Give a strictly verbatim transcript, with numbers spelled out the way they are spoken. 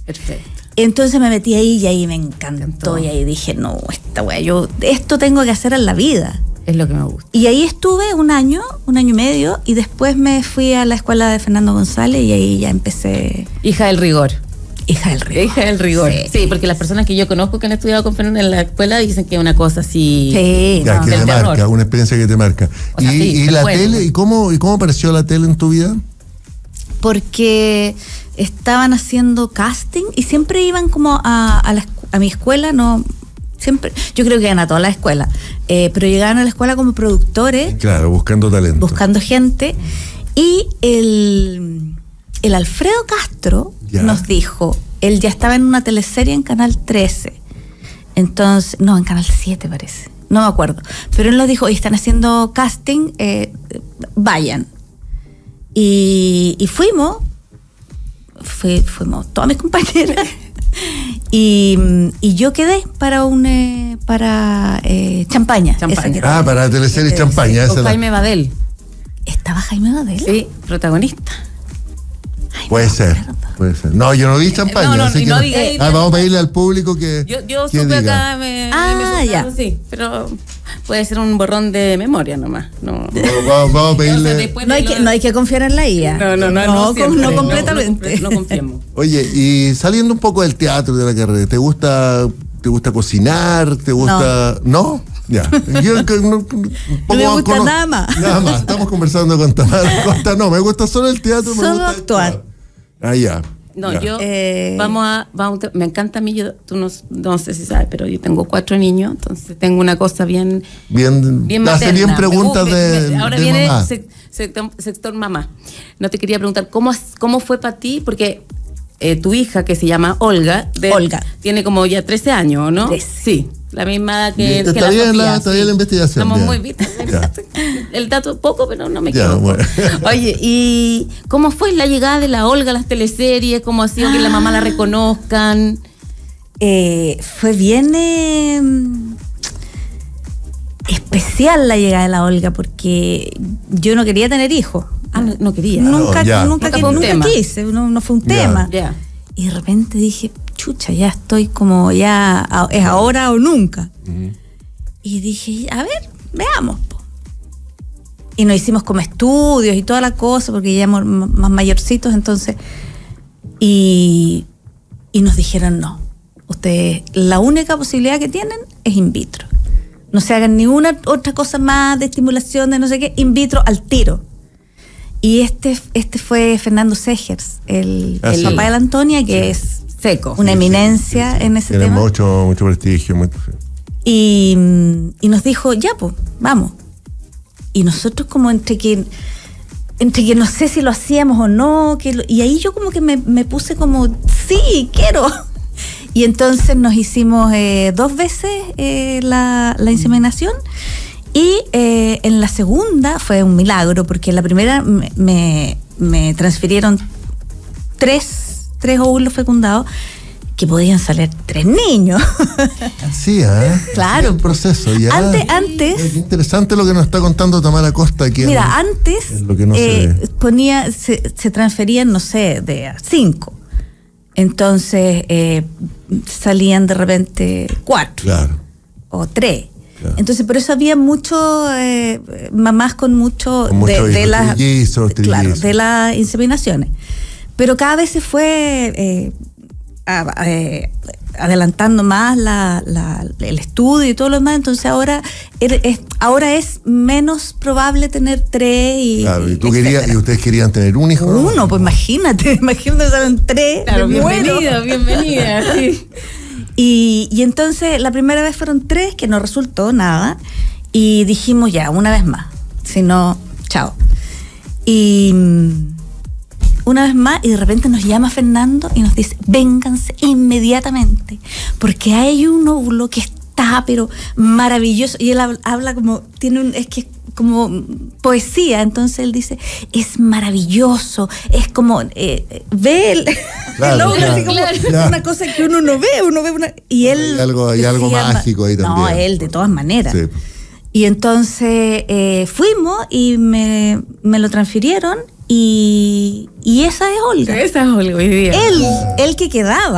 Perfecto. Entonces me metí ahí y ahí me encantó. encantó. Y ahí dije, no, esta wea, yo esto tengo que hacer en la vida. Es lo que me gusta. Y ahí estuve un año, un año y medio, y después me fui a la escuela de Fernando González y ahí ya empecé. Hija del rigor. Hija del rigor. Hija del rigor. Sí. sí, porque las personas que yo conozco que han estudiado con Fernando en la escuela dicen que es una cosa así. Sí, ya, no, que te terror. marca, una experiencia que te marca. O sea, y sí, y la bueno. tele, ¿y cómo, ¿y cómo apareció la tele en tu vida? Porque estaban haciendo casting y siempre iban como a, a, la, a mi escuela, no. Siempre, yo creo que iban a todas las escuelas, eh, pero llegaban a la escuela como productores. Claro, buscando talento. Buscando gente. Y el, el Alfredo Castro ya. nos dijo, él ya estaba en una teleserie en Canal trece. Entonces, no, en Canal siete parece. No me acuerdo. Pero él nos dijo, y están haciendo casting, eh, vayan. Y, y fuimos, fui, fuimos todas mis compañeras. Y, y yo quedé para un eh, para eh, Champaña. Champaña. Ah, para la teleserie Champaña. Con Jaime Badel. ¿Estaba Jaime Badel? Sí, protagonista. Ay, puede no ser, puede ser. No, yo no vi Champaña. No, no, así y que no no. diga, Ah, vamos a pedirle al público que. Yo, yo que supe diga. acá, me, ah, me ya. Sí, pero puede ser un borrón de memoria nomás. No, no vamos, vamos a pedirle. O sea, no, hay que, no hay que confiar en la I A. No, no, no. No, No, siempre, no completamente. No, no, no confiemos. Oye, y saliendo un poco del teatro, de la carrera, ¿te gusta, te gusta cocinar? ¿Te gusta.? ¿No? ¿No? Ya. Yo, no, un poco no me gusta cono- nada más. Nada más. Estamos conversando con Tamara Costa. No, me gusta solo el teatro. Solo me gusta actuar. Ah, ya. No, ya. yo, Eh, vamos a, vamos a, me encanta a mí, yo, tú no, no sé si sabes, pero yo tengo cuatro niños, entonces tengo una cosa bien, Bien, bien hace materna. bien preguntas Me- de, me- ahora de viene mamá. sec- sector, sector mamá. No te quería preguntar, ¿cómo, cómo fue para ti? Porque eh, tu hija, que se llama Olga, de, Olga. tiene como ya trece años, ¿no? trece. Sí, la misma edad que, Bien, que está la bien Sofía, la- está sí. bien la investigación, Estamos ya. muy bien. Ya. El dato poco, pero no me Ya, equivoco. bueno. Oye, ¿y cómo fue la llegada de la Olga a las teleseries? ¿Cómo ha sido que la mamá la reconozcan? Eh, fue bien eh, especial la llegada de la Olga porque yo no quería tener hijos. Ah, no, no quería. Nunca, No, ya. nunca, Nunca que- fue un nunca tema. quise, no, no fue un Ya. tema. Ya. Y de repente dije, chucha, ya estoy como ya, a- es ahora o nunca. Ujú. Y dije, a ver, veamos. Po. Y nos hicimos como estudios y toda la cosa, porque ya éramos m- más mayorcitos, entonces. Y, y nos dijeron, no, ustedes, la única posibilidad que tienen es in vitro. No se hagan ninguna otra cosa más de estimulación, de no sé qué, in vitro al tiro. Y este, este fue Fernando Segers, el, Ah, el sí. papá de la Antonia, que Sí. es Seco. una Sí, sí, eminencia sí, sí. en ese Tiene tema. mucho, mucho prestigio. Mucho, sí. Y, y nos dijo, ya, pues, vamos. Y nosotros como entre que, entre que no sé si lo hacíamos o no, que lo- y ahí yo como que me, me puse como, sí, quiero. Y entonces nos hicimos eh, dos veces eh, la, la inseminación. Y eh, en la segunda fue un milagro, porque en la primera me, me, me transfirieron tres, tres óvulos fecundados, que podían salir tres niños. Sí, ¿eh? Claro. Sí, el proceso. Ya. Antes, antes. Es interesante lo que nos está contando Tamara Costa aquí. Mira, en- antes en lo que no se eh, ve. ponía, se, se transferían, no sé, de a cinco. Entonces eh, salían de repente cuatro Claro. o tres. Claro. Entonces por eso había mucho eh, mamás con mucho, Con mucho de, de hijos, las trillizos, claro, trillizos. de las inseminaciones. Pero cada vez se fue eh, a- eh, adelantando más la, la, el estudio y todo lo demás, entonces ahora er- es, ahora es menos probable tener tres y, Claro, y tú etcétera. querías, y ustedes querían tener un hijo. ¿no? Uno, pues imagínate, imagínate, salen tres. Claro, me muero. bienvenida, bienvenida. Sí. Y, y entonces la primera vez fueron tres, que no resultó nada, y dijimos ya, una vez más, si no, chao. Y mm, una vez más, y de repente nos llama Fernando y nos dice, vénganse inmediatamente, porque hay un óvulo que está, pero maravilloso, y él habla, habla como, tiene un, es que es como poesía, entonces él dice, es maravilloso, es como, eh, ve el, Claro, el óvulo claro, así como claro. una cosa que uno no ve, uno ve una, y él... Hay algo- hay algo decía, mágico ahí No, también. él de todas maneras. Sí. Y entonces eh, fuimos y me, me lo transfirieron y, y esa es Olga. Esa es Olga hoy día. Él, él que quedaba.